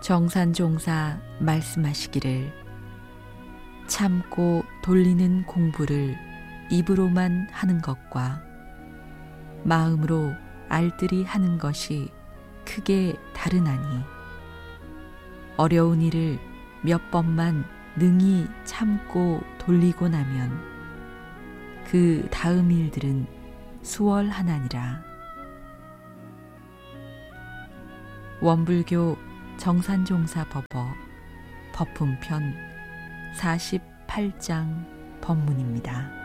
정산종사 말씀하시기를 참고 돌리는 공부를 입으로만 하는 것과 마음으로 알뜰히 하는 것이 크게 다르나니 어려운 일을 몇 번만 능히 참고 돌리고 나면 그 다음 일들은 수월하나니라. 원불교 정산종사법어 법품편 48장 법문입니다.